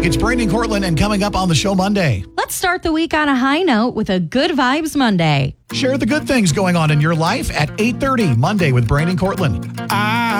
It's Brandon Cortland, and coming up on the show Monday. Let's start the week on a high note with a Good Vibes Monday. Share the good things going on in your life at 8:30 Monday with Brandon Cortland.